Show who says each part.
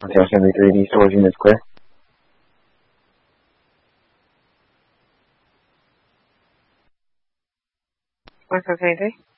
Speaker 1: Hotel 73D, storage units clear.
Speaker 2: What's the same thing?